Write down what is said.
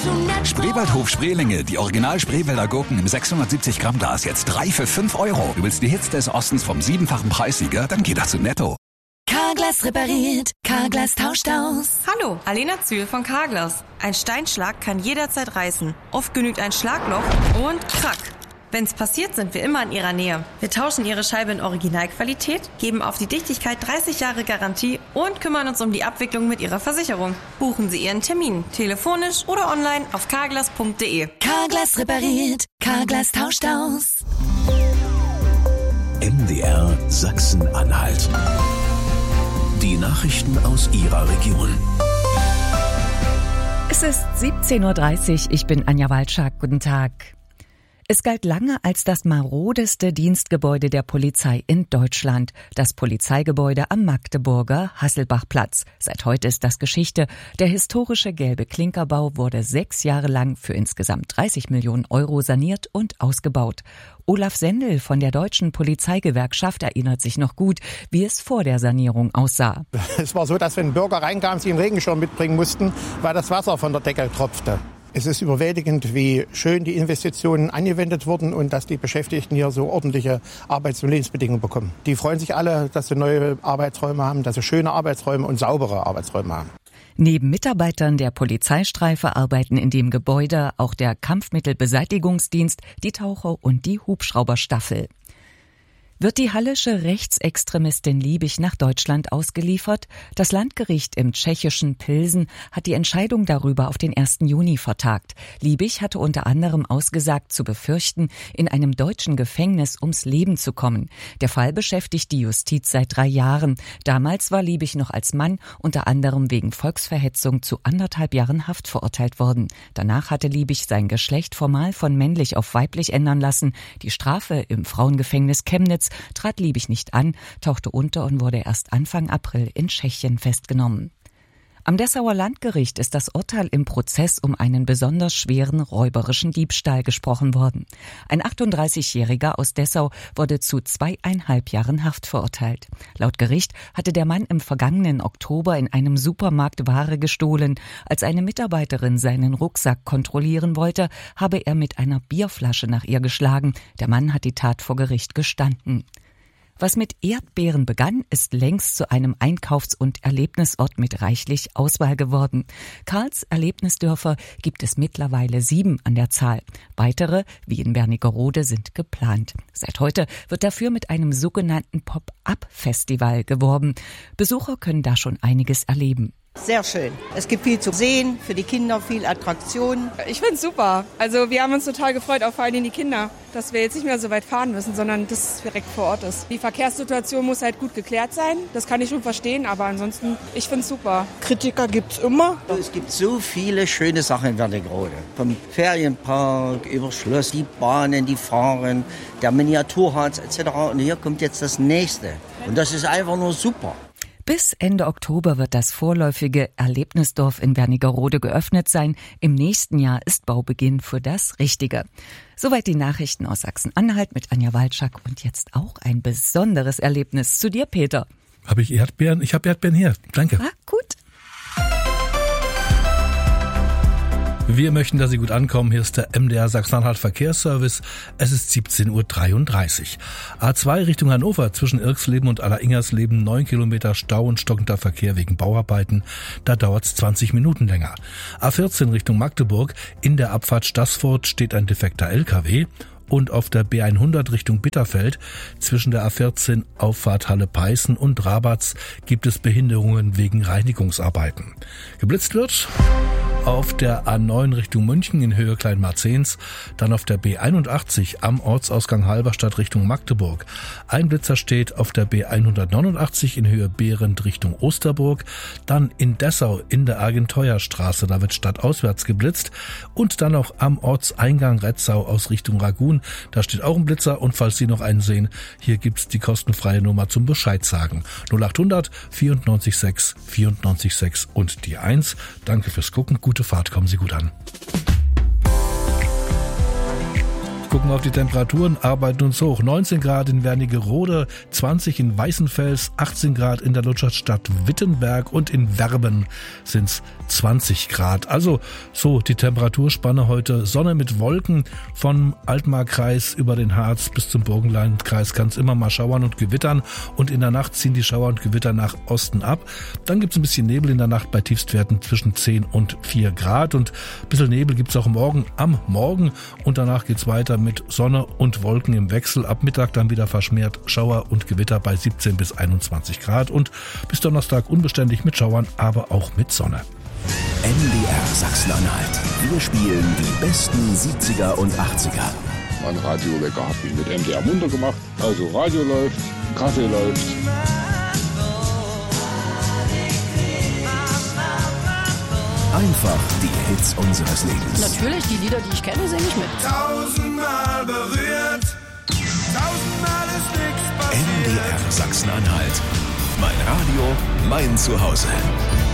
Spreewaldhof Spreelinge, die Original Spreewälder Gurken im 670 Gramm Glas, jetzt 3 für 5 €. Du willst die Hits des Ostens vom 7-fachen Preissieger? Dann geh doch zu Netto. Carglass repariert, Carglass tauscht aus. Hallo, Alena Zühl von Carglass. Ein Steinschlag kann jederzeit reißen. Oft genügt ein Schlagloch und krack. Wenn's passiert, sind wir immer in Ihrer Nähe. Wir tauschen Ihre Scheibe in Originalqualität, geben auf die Dichtigkeit 30 Jahre Garantie und kümmern uns um die Abwicklung mit Ihrer Versicherung. Buchen Sie Ihren Termin, telefonisch oder online auf carglass.de. Carglass repariert, Carglass tauscht aus. MDR Sachsen-Anhalt. Die Nachrichten aus Ihrer Region. Es ist 17:30 Uhr, ich bin Anja Walczak. Guten Tag. Es galt lange als das marodeste Dienstgebäude der Polizei in Deutschland. Das Polizeigebäude am Magdeburger Hasselbachplatz. Seit heute ist das Geschichte. Der historische gelbe Klinkerbau wurde 6 Jahre lang für insgesamt 30 Millionen € saniert und ausgebaut. Olaf Sendel von der Deutschen Polizeigewerkschaft erinnert sich noch gut, wie es vor der Sanierung aussah. Es war so, dass wenn Bürger reinkamen, sie einen Regenschirm mitbringen mussten, weil das Wasser von der Decke tropfte. Es ist überwältigend, wie schön die Investitionen angewendet wurden und dass die Beschäftigten hier so ordentliche Arbeits- und Lebensbedingungen bekommen. Die freuen sich alle, dass sie neue Arbeitsräume haben, dass sie schöne Arbeitsräume und saubere Arbeitsräume haben. Neben Mitarbeitern der Polizeistreife arbeiten in dem Gebäude auch der Kampfmittelbeseitigungsdienst, die Taucher und die Hubschrauberstaffel. Wird die hallische Rechtsextremistin Liebig nach Deutschland ausgeliefert? Das Landgericht im tschechischen Pilsen hat die Entscheidung darüber auf den 1. Juni vertagt. Liebig hatte unter anderem ausgesagt, zu befürchten, in einem deutschen Gefängnis ums Leben zu kommen. Der Fall beschäftigt die Justiz seit 3 Jahren. Damals war Liebig noch als Mann unter anderem wegen Volksverhetzung zu 1,5 Jahren Haft verurteilt worden. Danach hatte Liebig sein Geschlecht formal von männlich auf weiblich ändern lassen. Die Strafe im Frauengefängnis Chemnitz trat Liebig nicht an, tauchte unter und wurde erst Anfang April in Tschechien festgenommen. Am Dessauer Landgericht ist das Urteil im Prozess um einen besonders schweren räuberischen Diebstahl gesprochen worden. Ein 38-Jähriger aus Dessau wurde zu 2,5 Jahren Haft verurteilt. Laut Gericht hatte der Mann im vergangenen Oktober in einem Supermarkt Ware gestohlen. Als eine Mitarbeiterin seinen Rucksack kontrollieren wollte, habe er mit einer Bierflasche nach ihr geschlagen. Der Mann hat die Tat vor Gericht gestanden. Was mit Erdbeeren begann, ist längst zu einem Einkaufs- und Erlebnisort mit reichlich Auswahl geworden. Karls Erlebnisdörfer gibt es mittlerweile 7 an der Zahl. Weitere, wie in Wernigerode, sind geplant. Seit heute wird dafür mit einem sogenannten Pop-up-Festival geworben. Besucher können da schon einiges erleben. Sehr schön. Es gibt viel zu sehen, für die Kinder viel Attraktionen. Ich finde es super. Also wir haben uns total gefreut, auch vor allem die Kinder, dass wir jetzt nicht mehr so weit fahren müssen, sondern das direkt vor Ort ist. Die Verkehrssituation muss halt gut geklärt sein, das kann ich schon verstehen, aber ansonsten, ich finde es super. Kritiker gibt's immer. Es gibt so viele schöne Sachen in Wernigerode. Vom Ferienpark über Schloss, die Bahnen, die fahren, der Miniaturharz etc. Und hier kommt jetzt das Nächste. Und das ist einfach nur super. Bis Ende Oktober wird das vorläufige Erlebnisdorf in Wernigerode geöffnet sein. Im nächsten Jahr ist Baubeginn für das Richtige. Soweit die Nachrichten aus Sachsen-Anhalt mit Anja Walczak. Und jetzt auch ein besonderes Erlebnis zu dir, Peter. Habe ich Erdbeeren? Ich habe Erdbeeren hier. Danke. Ah, gut. Wir möchten, dass Sie gut ankommen. Hier ist der MDR Sachsen-Anhalt Verkehrsservice. Es ist 17:33 Uhr. A2 Richtung Hannover zwischen Irksleben und Alleringers-Leben 9 Kilometer Stau und stockender Verkehr wegen Bauarbeiten. Da dauert's 20 Minuten länger. A14 Richtung Magdeburg. In der Abfahrt Staßfurt steht ein defekter LKW. Und auf der B100 Richtung Bitterfeld zwischen der A14 Auffahrt Halle-Peißen und Rabatz gibt es Behinderungen wegen Reinigungsarbeiten. Geblitzt wird auf der A9 Richtung München in Höhe Kleinmarzens, dann auf der B81 am Ortsausgang Halberstadt Richtung Magdeburg. Ein Blitzer steht auf der B189 in Höhe Behrendt Richtung Osterburg, dann in Dessau in der Argenteuerstraße, da wird stadtauswärts geblitzt und dann auch am Ortseingang Retzau aus Richtung Ragun, da steht auch ein Blitzer und falls Sie noch einen sehen, hier gibt's die kostenfreie Nummer zum Bescheid sagen. 0800 94 6 94 6 und die 1. Danke fürs Gucken. Gute Fahrt, kommen Sie gut an. Gucken auf die Temperaturen, arbeiten uns hoch. 19 Grad in Wernigerode, 20 in Weißenfels, 18 Grad in der Lutherstadt Wittenberg und in Werben sind's 20 Grad. Also so die Temperaturspanne heute. Sonne mit Wolken vom Altmarkkreis über den Harz bis zum Burgenlandkreis kann es immer mal schauern und gewittern. Und in der Nacht ziehen die Schauer und Gewitter nach Osten ab. Dann gibt's ein bisschen Nebel in der Nacht bei Tiefstwerten zwischen 10 und 4 Grad. Und ein bisschen Nebel gibt's auch am Morgen. Und danach geht's weiter mit Sonne und Wolken im Wechsel. Ab Mittag dann wieder verschmäht Schauer und Gewitter bei 17 bis 21 Grad. Und bis Donnerstag unbeständig mit Schauern, aber auch mit Sonne. MDR Sachsen-Anhalt. Wir spielen die besten 70er und 80er. Mein Radiowecker hat mich mit MDR munter gemacht. Also Radio läuft, Kaffee läuft. Einfach die Hits unseres Lebens. Natürlich, die Lieder, die ich kenne, singe ich mit. 1000-mal berührt, 1000-mal ist nichts passiert. MDR Sachsen-Anhalt. Mein Radio, mein Zuhause.